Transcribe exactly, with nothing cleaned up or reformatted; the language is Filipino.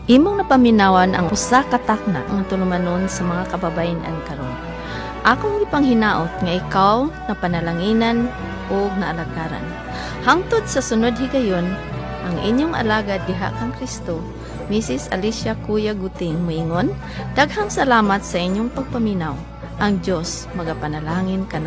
Imong napaminawan ang usa ka takna nga tulumanon sa mga kababayen-an karon. Akong ipanghinaot nga ikaw na panalanginan o naalagaran. Hangtod sa sunod higayon, ang inyong alagad diha kang Kristo, Missus Alicia Kuya Guting moingon, daghang salamat sa inyong pagpaminaw. Ang Dios magapanalangin kana